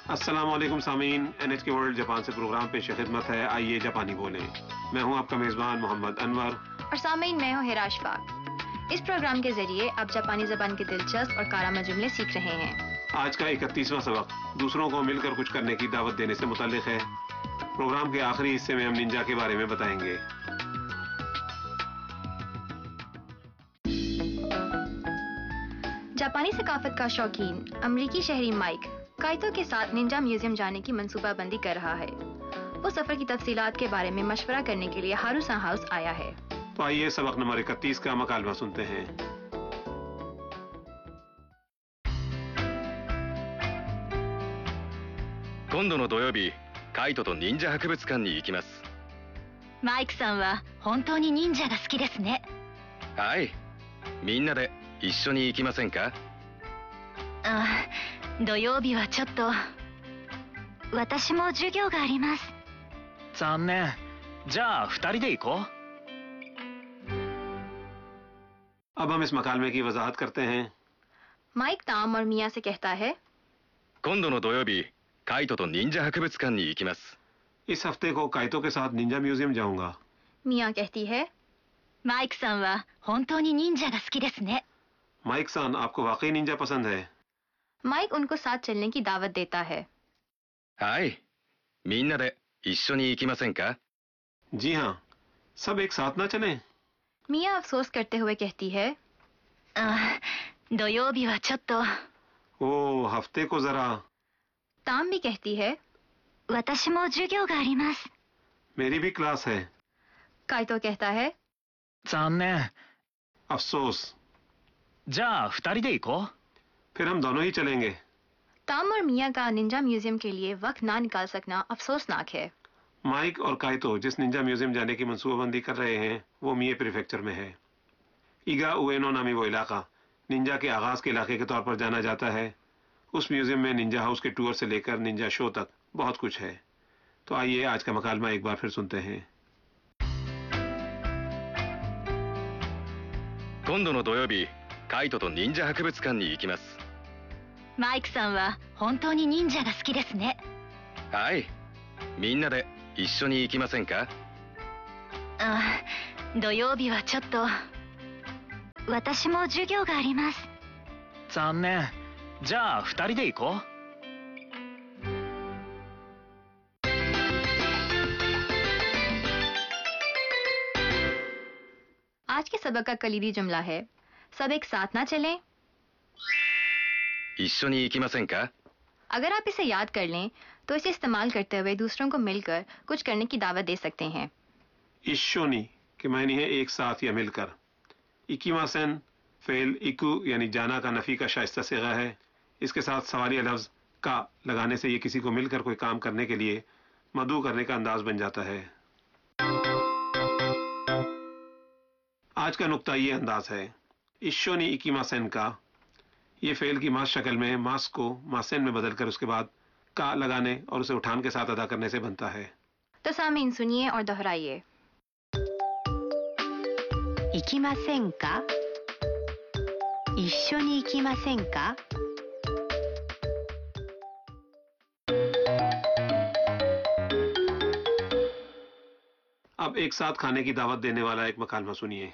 अस्सलाम वालेकुम सामीन, NHK वर्ल्ड जापान से प्रोग्राम पेश खिदमत है। आइए जापानी बोलें। मैं हूं आपका मेज़बान मोहम्मद अनवर और सामीन मैं हूं हिराश पाक। इस प्रोग्राम के जरिए आप जापानी ज़बान के दिलचस्प और कारामा जुमले सीख रहे हैं। आज का 31वां सबक दूसरों को मिलकर कुछ करने की दावत देने से मुताल्लिक है। प्रोग्राम के आखिरी हिस्से में हम निंजा के बारे में बताएंगे। जापानी सकाफत का शौकीन अमरीकी शहरी माइक काइतो के साथ निंजा म्यूजियम जाने की मंसूबाबंदी कर रहा है। वो सफर की तफसीलात के बारे में मशवरा करने के लिए हारुसा हाउस आया है। तो आइए सबक नंबर 31 का मकालमा सुनते हैं। 今度の土曜日、カイトと忍者博物館に行きます。 マイクさんは本当に忍者が好きですね。 はい。みんなで一緒に行きませんか？ 土曜日はちょっと。私も授業があります。 残念。じゃあ2人で行こう。 अब हम इस मकालमे की वजाहत करते हैं। माइक ताम और मिया से कहता है, 今度の土曜日、カイトと忍者博物館に行きます。 इस हफ्ते को काइतो के साथ निंजा म्यूजियम जाऊंगा। मिया कहती है, マイクさんは本当に忍者が好きですね。 माइक सान, आपको वाकई निंजा पसंद है? माइक उनको साथ चलने की दावत देता है। はい。みんなで一緒に行きませんか？ जी हाँ, सब एक साथ ना चलें? मिया अफसोस करते हुए कहती है, 土曜日はちょっと。 ओ, हफ्ते को जरा। ताम भी कहती है, 私も授業があります。 मेरी भी क्लास है। काइतो कहता है, 残念。 अफसोस। じゃあ2人で行こう。 फिर हम दोनों ही चलेंगे। ताम और मिया का निंजा म्यूजियम के लिए वक्त ना निकाल सकना अफसोसनाक है। माइक और काइतो जिस निंजा म्यूजियम जाने की मंसूबाबंदी कर रहे हैं वो मिए प्रीफेक्चर में है। ईगा उएनो नामी वो इलाका निंजा के आगाज के इलाके के तौर पर जाना जाता है। उस म्यूजियम में निंजा हाउस के टूर से लेकर निंजा शो तक बहुत कुछ है। तो आइए आज का मकालमा एक बार फिर सुनते हैं। 今度の土曜日、カイトと忍者博物館に行きます。 マイクさんは本当に忍者が好きですね。 はい。みんなで一緒に行きませんか？ 土曜日はちょっと。私も授業があります。 残念。じゃあ2人で行こう。 आज के सबक का कलीदी जुमला है, सब एक साथ ना चलें। 一緒に行きませんか？ अगर आप इसे याद कर लें तो इसे इस्तेमाल करते हुए दूसरों को मिलकर कुछ करने की दावत दे सकते हैं। इशोनी के मायने है एक साथ या मिलकर। इकीमासेन फेल इकू यानी जाना का नफी का शाइस्ता सिगा है। इसके साथ सवालिया लफ्ज का लगाने से ये किसी को मिलकर कोई काम करने के लिए मदू करने का अंदाज बन जाता है। आज का नुक्ता ये अंदाज है। इशोनी इकीमासेन का ये फेल की मास शक्ल में मास को मासेन में बदलकर उसके बाद का लगाने और उसे उठान के साथ अदा करने से बनता है। तो सामीन सुनिए और दोहराइए। 行きませんか？一緒に行きませんか？ अब एक साथ खाने की दावत देने वाला एक मकालमा सुनिए।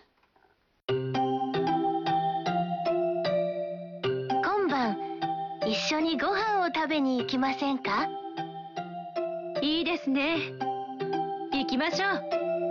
今晩一緒にご飯を食べに行きませんか？いいですね。行きましょう。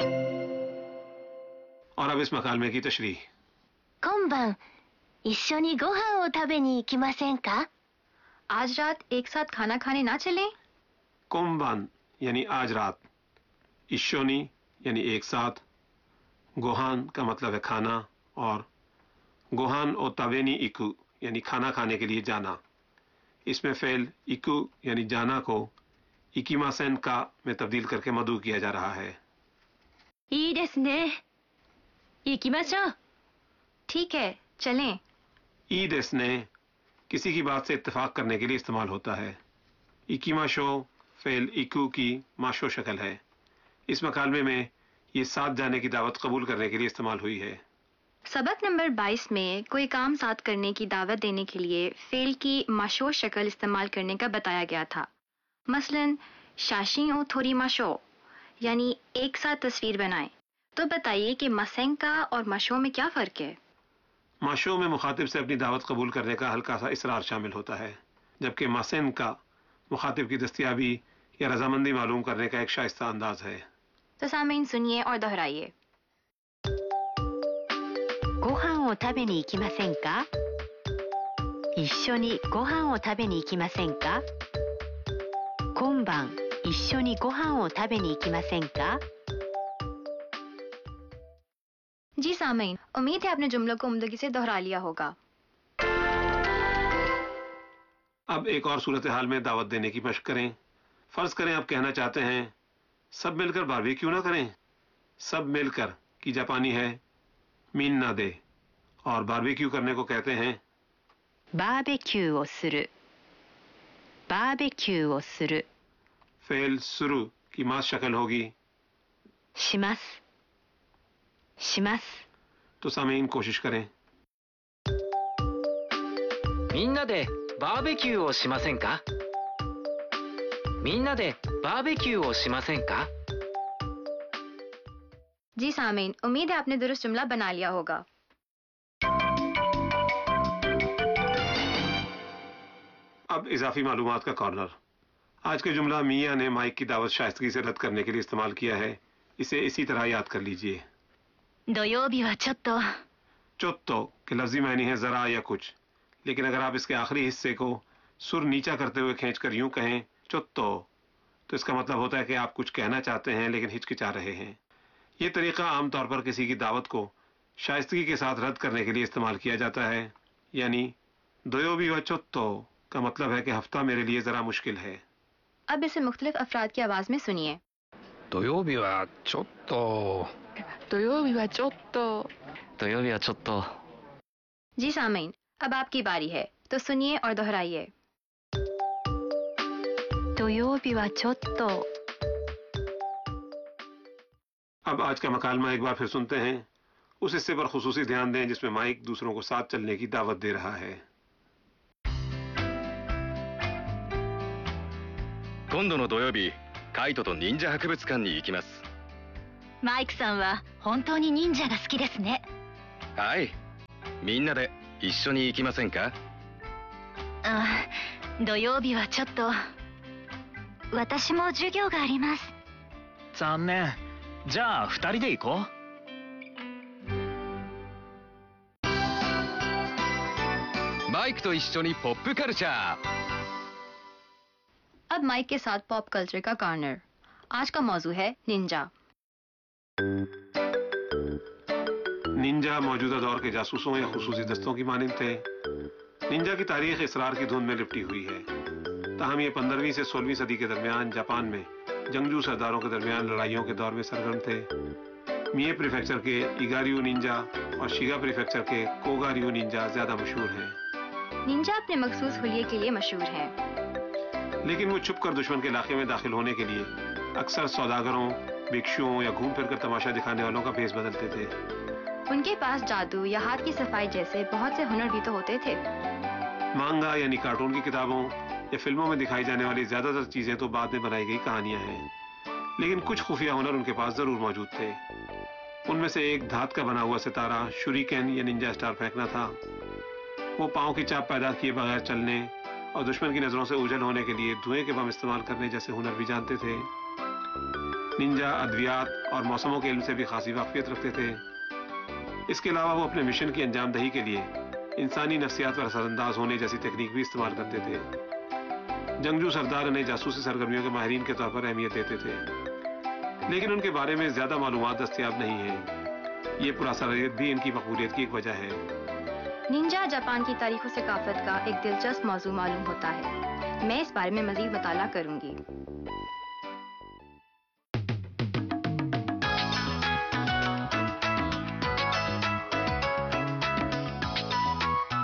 और अब इस मकालमे की तशरीह। 今晩一緒にご飯を食べに行きませんか？ आज रात एक साथ खाना खाने ना चलें। कोम्बान यानी आज रात, इशोनी यानी एक साथ, गोहान का मतलब है खाना और गोहान और तावेनी इकू यानी खाना खाने के लिए जाना। इसमें फेल इकू यानी जाना को इकीमासेन का में तब्दील करके मदू किया जा रहा है। いいですね。行きましょう。 ठीक है, चलें। ईद इसने किसी की बात से इत्तेफाक करने के लिए इस्तेमाल होता है। इकीमाशो फेल इकू की माशो शक्ल है। इस मकालमे में ये साथ जाने की दावत कबूल करने के लिए इस्तेमाल हुई है। सबक नंबर 22 में कोई काम साथ करने की दावत देने के लिए फेल की माशो शक्ल इस्तेमाल करने का बताया गया था। मसलन शाशी ओ थोड़ी माशो यानी एक साथ तस्वीर बनाएं। तो बताइए कि मसेंका और माशो में क्या फ़र्क है? माशो में मुखातिब से अपनी दावत कबूल करने का हल्का सा इसरार शामिल होता है, जबकि मसेंका मुखातिब की दस्तयाबी या रजामंदी मालूम करने का एक शाइस्ता अंदाज है। तो सामीन सुनिए और दोहराइए। ご飯を食べに行きませんか一緒にご飯を食べに行きませんか今晩一緒にご飯を食べに行きませんか जी सामीन, उम्मीद है आपने जुमलों को उम्दगी से दोहरा लिया होगा। अब एक और सूरत हाल में दावत देने की मशक करें। फर्ज करें आप कहना चाहते हैं सब मिलकर बारबेक्यू ना करें। सब मिलकर की जापानी है मीन ना दे और बारबेक्यू करने को कहते हैं バーベキューをするバーベキューをする फेल शुरू की मास शक्ल होगी しますします तो सामीन कोशिश करें। みんなでバーベキューをしませんかみんなでバーベキューをしませんか जी सामीन, उम्मीद है आपने दुरुस्त जुमला बना लिया होगा। अब इजाफी मालूमात का कॉर्नर। आज का जुमला मियाँ ने माइक की दावत शाइस्तगी से रद्द करने के लिए इस्तेमाल किया है। इसे इसी तरह याद कर लीजिए। 土曜日はちょっと चोत्तो के लफ्जी मायने है जरा या कुछ, लेकिन अगर आप इसके आखिरी हिस्से को सुर नीचा करते हुए खींचकर यूं कहें चोत्तो, तो इसका मतलब होता है कि आप कुछ कहना चाहते हैं लेकिन हिचकिचा रहे हैं। ये तरीका आमतौर पर किसी की दावत को शाइस्तगी के साथ रद्द करने के लिए इस्तेमाल किया जाता है। यानी दोयोबी व चोत्तो का मतलब है कि हफ्ता मेरे लिए जरा मुश्किल है। अब इसे मुख्तलिफ अफराद की आवाज में सुनिए। 土曜日はちょっと土曜日はちょっと土曜日はちょっと जी सामीन, अब आपकी बारी है, तो सुनिए और दोहराइए। 土曜日はちょっと अब आज का मकालमा एक बार फिर सुनते हैं। उस हिस्से पर खुसूसी ध्यान दें जिसमें माइक दूसरों को साथ चलने की दावत दे रहा है। 今度の土曜日カイトと忍者博物館に行きます。 マイクさんは本当に忍者が好きですね。 はい、みんなで一緒に行きませんか？ あ、土曜日はちょっと私も授業があります。 残念。じゃあ2人で行こう。マイクと一緒にポップカルチャー。 अब माइक के साथ पॉप कल्चर का कॉर्नर। आज का मौजू है निंजा। निंजा मौजूदा दौर के जासूसों या खुसूसी दस्तों की मानिंद थे। निंजा की तारीख इसरार की धुन में लिपटी हुई है। ताहम ये 15वीं से 16वीं सदी के दरमियान जापान में जंगजू सरदारों के दरमियान लड़ाइयों के दौर में सरगर्म थे। मिए प्रीफेक्चर के इगारियो निंजा और शिगा प्रीफेक्चर के कोगारियो निंजा ज्यादा मशहूर हैं। निंजा अपने मखसूस हुलिये के लिए मशहूर हैं, लेकिन वो छुपकर दुश्मन के इलाके में दाखिल होने के लिए अक्सर सौदागरों, भिक्षुओं या घूम फिरकर तमाशा दिखाने वालों का भेष बदलते थे। उनके पास जादू या हाथ की सफाई जैसे बहुत से हुनर भी तो होते थे। मांगा यानी कार्टून की किताबों या फिल्मों में दिखाई जाने वाली ज्यादातर चीजें तो बाद में बनाई गई कहानियां हैं, लेकिन कुछ खुफिया हुनर उनके पास जरूर मौजूद थे। उनमें से एक धात का बना हुआ सितारा शुरिकेन या निंजा स्टार फेंकना था। वो पांव की चाप पैदा किए बगैर चलने और दुश्मन की नजरों से ओझल होने के लिए धुएं के बम इस्तेमाल करने जैसे हुनर भी जानते थे। निंजा अद्वियात और मौसमों के इल्म से भी खासी वाकफियत रखते थे। इसके अलावा वो अपने मिशन की अंजामदही के लिए इंसानी नफ्सियात पर असरअंदाज होने जैसी तकनीक भी इस्तेमाल करते थे। जंगजू सरदार उन्हें जासूसी सरगर्मियों के माहिरीन के तौर पर अहमियत देते थे, लेकिन उनके बारे में ज्यादा मालूमात दस्तयाब नहीं है। ये पुरासरारियत भी इनकी मकबूलियत की एक वजह है। निंजा जापान की तारीख और सकाफत का एक दिलचस्प मौजू मालूम होता है। मैं इस बारे में मजीद मुताला करूंगी।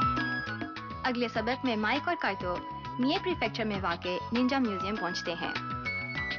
अगले सबक में माइक और काइतो मिए प्रीफेक्चर में वाक़े निंजा म्यूजियम पहुंचते हैं।